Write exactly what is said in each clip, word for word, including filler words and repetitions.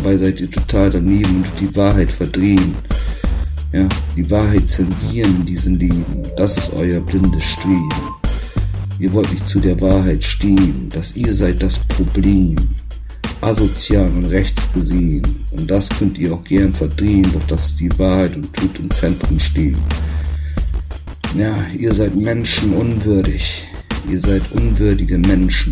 dabei seid ihr total daneben und die Wahrheit verdrehen. Ja, die Wahrheit zensieren in diesem Leben. Das ist euer blindes Streben. Ihr wollt nicht zu der Wahrheit stehen, dass ihr seid das Problem. Asozial und rechts gesehen. Und das könnt ihr auch gern verdrehen, doch das ist die Wahrheit und tut im Zentrum stehen. Ja, ihr seid Menschen unwürdig. Ihr seid unwürdige Menschen.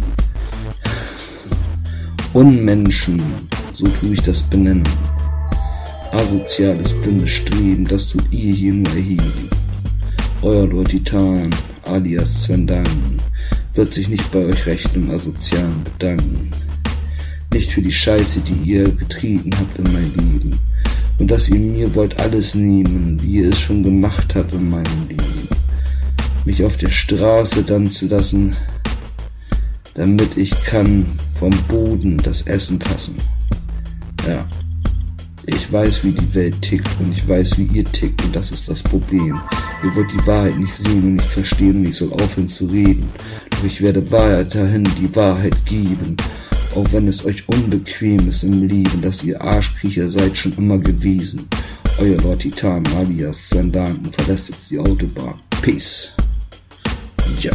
Unmenschen, so tue ich das benennen. Asoziales blindes Streben, das tut ihr hier nur erheben. Euer Lord Titan, alias Sven Dangen, wird sich nicht bei euch recht im Asozialen bedanken. Nicht für die Scheiße, die ihr getreten habt in mein Leben. Und dass ihr mir wollt alles nehmen, wie ihr es schon gemacht habt in meinem Leben. Mich auf der Straße dann zu lassen, damit ich kann vom Boden das Essen passen. Ja, ich weiß, wie die Welt tickt und ich weiß, wie ihr tickt und das ist das Problem. Ihr wollt die Wahrheit nicht sehen und nicht verstehen und ich soll aufhören zu reden. Doch ich werde weiterhin die Wahrheit geben, auch wenn es euch unbequem ist im Leben, dass ihr Arschkriecher seid schon immer gewesen. Euer Lord Titan alias Sven Dangen verlässt jetzt die Autobahn. Peace. Ja.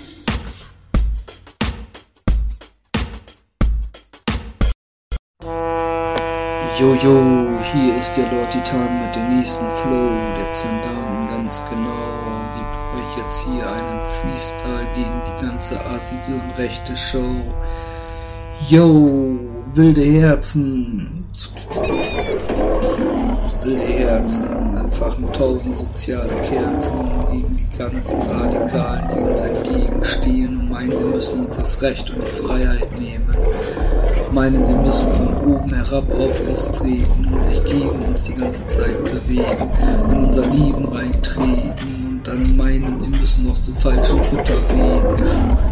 Jojo, hier ist der Lord Titan mit dem nächsten Flow, der Sven Dangen ganz genau, gibt euch jetzt hier einen Freestyle gegen die ganze assige und rechte Show. Yo, wilde Herzen, wilde Herzen, entfachen tausend soziale Kerzen gegen die ganzen Radikalen, die uns entgegenstehen und meinen, sie müssen uns das Recht und die Freiheit nehmen. Meinen, sie müssen von oben herab auf uns treten und sich gegen uns die ganze Zeit bewegen, in unser Leben reintreten und dann meinen, sie müssen noch zu falschen Butter beten.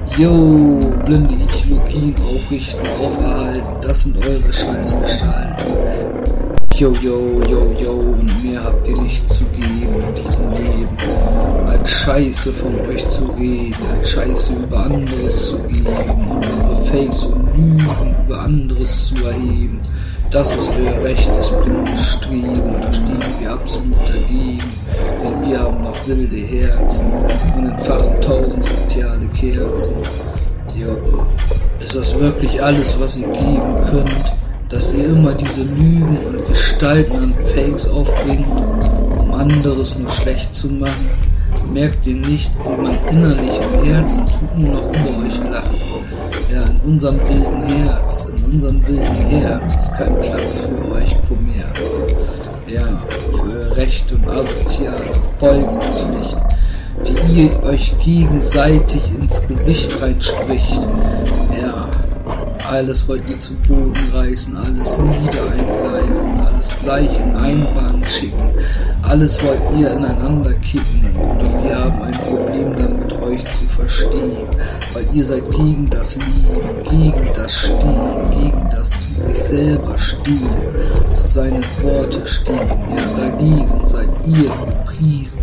Yo, blinde Ideologien aufrichten, auferhalten, das sind eure Scheißgestalten. Yo, yo, yo, yo, und mehr habt ihr nicht zu geben in diesem Leben. Als Scheiße von euch zu reden, als Scheiße über anderes zu geben und eure Fakes und Lügen über anderes zu erheben. Das ist euer rechtes blindes Streben, da stehen wir absolut dagegen, denn wir haben noch wilde Herzen und entfachen tausend soziale Kerzen. Jo, ist das wirklich alles, was ihr geben könnt? Dass ihr immer diese Lügen und Gestalten an Fakes aufbringt, um anderes nur schlecht zu machen? Merkt ihr nicht, wie man innerlich im Herzen tut nur noch über euch lachen? Ja, in unserem wilden Herz, in unserem wilden Herz ist kein Platz für euch Kommerz. Ja, für euer Recht und asoziale Beugungspflicht, die ihr euch gegenseitig ins Gesicht reinspricht. Ja, alles wollt ihr zu Boden reißen, alles niedereingleisen, alles gleich in Einbahn schicken, alles wollt ihr ineinander kicken, doch wir haben ein Problem damit, euch zu verstehen, weil ihr seid gegen das Lieben, gegen das Stehen, gegen das zu sich selber stehen, zu seinen Worten stehen, ja, dagegen seid ihr gepriesen.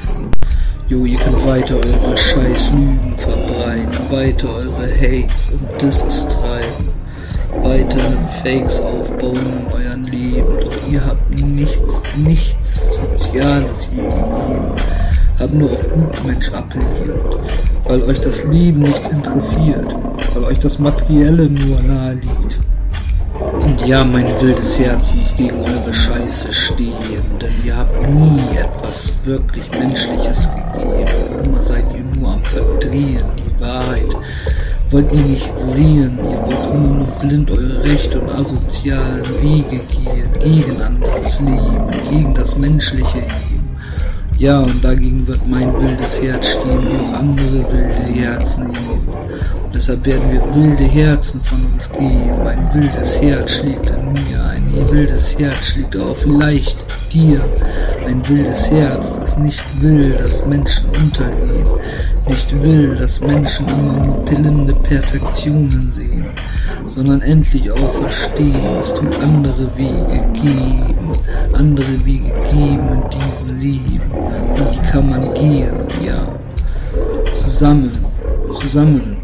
Jo, ihr könnt weiter eure scheiß Lügen verbreiten, weiter eure Hates und Disses treiben, weiterhin Fakes aufbauen in euren Leben, doch ihr habt nichts, nichts Soziales hier gegeben, habt nur auf Gutmensch appelliert, weil euch das Leben nicht interessiert, weil euch das Materielle nur nahe liegt. Und ja, mein wildes Herz muss gegen eure Scheiße stehen, denn ihr habt nie etwas wirklich Menschliches gegeben. Immer seid ihr nur am Verdrehen, die Wahrheit wollt ihr nicht sehen, ihr wollt immer nur blind eure rechte und asozialen Wege gehen, gegen anderes Leben, gegen das menschliche Leben. Ja, und dagegen wird mein wildes Herz stehen, wie auch andere wilde Herzen geben. Und deshalb werden wir wilde Herzen von uns geben. Ein wildes Herz schlägt in mir, ein wildes Herz schlägt auch vielleicht dir. Ein wildes Herz, das nicht will, dass Menschen untergehen, nicht will, dass Menschen immer nur pillende Perfektionen sehen, sondern endlich auch verstehen, es tut andere Wege geben, andere Wege geben in diesem Leben. Und die kann man gehen, ja. Zusammen, zusammen